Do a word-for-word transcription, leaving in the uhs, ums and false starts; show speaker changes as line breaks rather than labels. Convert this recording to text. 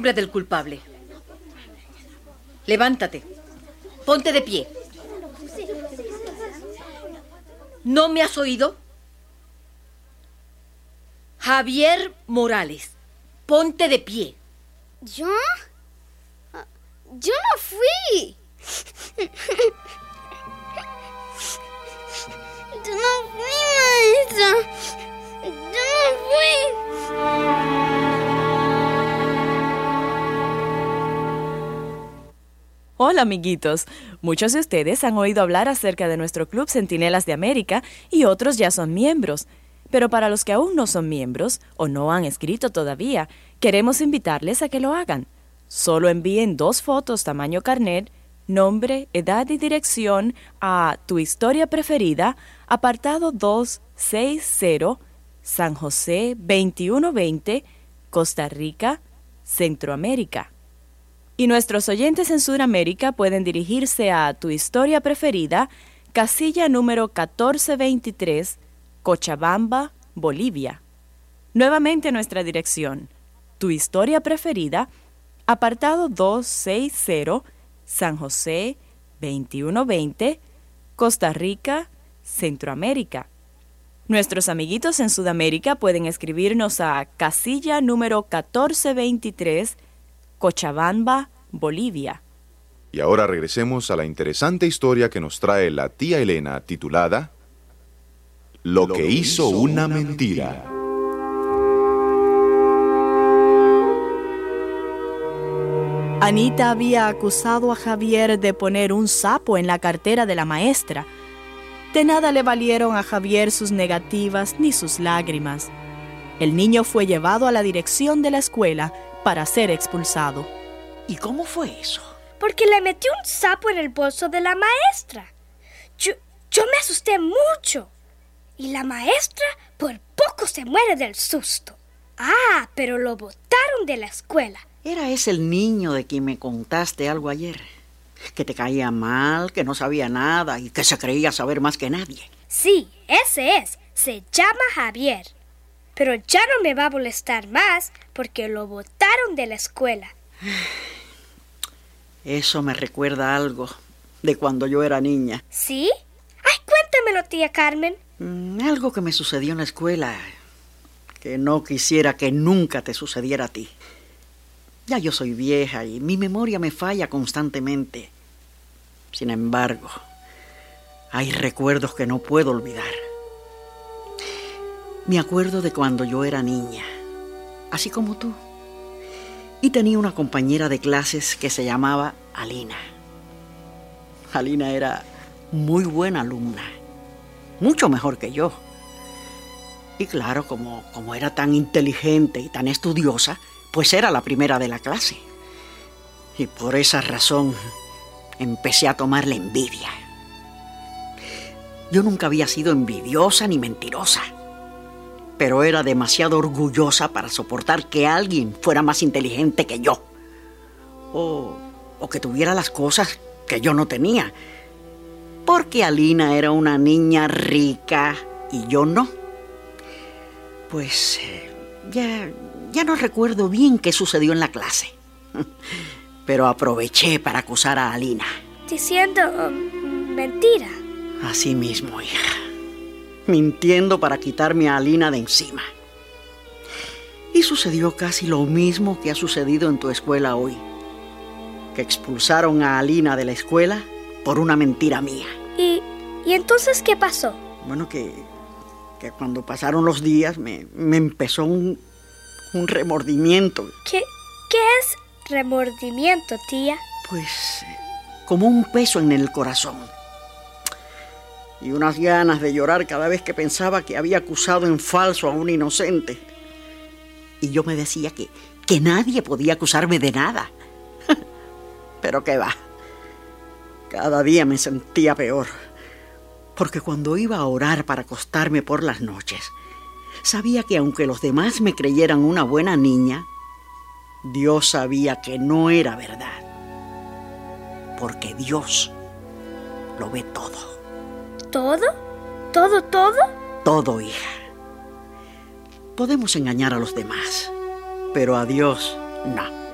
nombre del culpable. Levántate. Ponte de pie. ¿No me has oído? Javier Morales, ponte de pie.
¿Yo? Yo no fui. Yo no fui, maestra. Yo no fui.
Hola, amiguitos. Muchos de ustedes han oído hablar acerca de nuestro Club Centinelas de América y otros ya son miembros. Pero para los que aún no son miembros o no han escrito todavía, queremos invitarles a que lo hagan. Solo envíen dos fotos tamaño carnet, nombre, edad y dirección a Tu Historia Preferida, apartado doscientos sesenta, San José veintiuno veinte, Costa Rica, Centroamérica. Y nuestros oyentes en Sudamérica pueden dirigirse a Tu Historia Preferida, casilla número catorce veintitrés, Cochabamba, Bolivia. Nuevamente nuestra dirección: Tu Historia Preferida, apartado doscientos sesenta, San José veintiuno veinte, Costa Rica, Centroamérica. Nuestros amiguitos en Sudamérica pueden escribirnos a casilla número catorce veintitrés, Cochabamba, Bolivia.
Y ahora regresemos a la interesante historia que nos trae la tía Elena, titulada Lo que hizo una mentira.
Anita había acusado a Javier de poner un sapo en la cartera de la maestra. De nada le valieron a Javier sus negativas ni sus lágrimas. El niño fue llevado a la dirección de la escuela para ser expulsado.
¿Y cómo fue eso?
Porque le metió un sapo en el bolso de la maestra. Yo, yo me asusté mucho. Y la maestra por poco se muere del susto. Ah, pero lo botaron de la escuela.
¿Era ese el niño de quien me contaste algo ayer? Que te caía mal, que no sabía nada y que se creía saber más que nadie.
Sí, ese es. Se llama Javier. Pero ya no me va a molestar más porque lo botaron de la escuela.
Eso me recuerda algo de cuando yo era niña.
¿Sí? Ay, cuéntamelo, tía Carmen.
Mm, algo que me sucedió en la escuela, que no quisiera que nunca te sucediera a ti. Ya yo soy vieja y mi memoria me falla constantemente. Sin embargo, hay recuerdos que no puedo olvidar. Me acuerdo de cuando yo era niña, así como tú. Y tenía una compañera de clases que se llamaba Alina. Alina era muy buena alumna, mucho mejor que yo. Y claro, como, como era tan inteligente y tan estudiosa, pues era la primera de la clase. Y por esa razón empecé a tomarle envidia. Yo nunca había sido envidiosa ni mentirosa, pero era demasiado orgullosa para soportar que alguien fuera más inteligente que yo. O, o que tuviera las cosas que yo no tenía. Porque Alina era una niña rica y yo no. Pues eh, ya, ya no recuerdo bien qué sucedió en la clase. Pero aproveché para acusar a Alina.
Diciendo um, mentira.
Así mismo, hija. Mintiendo para quitarme a Alina de encima. Y sucedió casi lo mismo que ha sucedido en tu escuela hoy. Que expulsaron a Alina de la escuela por una mentira mía.
¿Y, y entonces qué pasó?
Bueno, que, que cuando pasaron los días me, me empezó un, un remordimiento.
¿Qué, qué es remordimiento, tía?
Pues como un peso en el corazón. Y unas ganas de llorar cada vez que pensaba que había acusado en falso a un inocente. Y yo me decía que, que nadie podía acusarme de nada. Pero qué va. Cada día me sentía peor. Porque cuando iba a orar para acostarme por las noches, sabía que aunque los demás me creyeran una buena niña, Dios sabía que no era verdad. Porque Dios lo ve todo.
¿Todo? ¿Todo, todo?
Todo, hija. Podemos engañar a los demás, pero a Dios no.